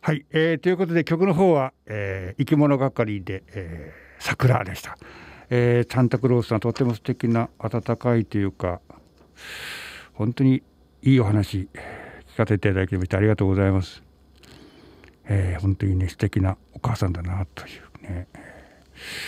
はい、ということで曲の方は、生き物係で、桜でした。サンタクロースさんとっても素敵な温かいというか本当にいいお話聞かせていただきましてありがとうございます。本当にね素敵なお母さんだなというね。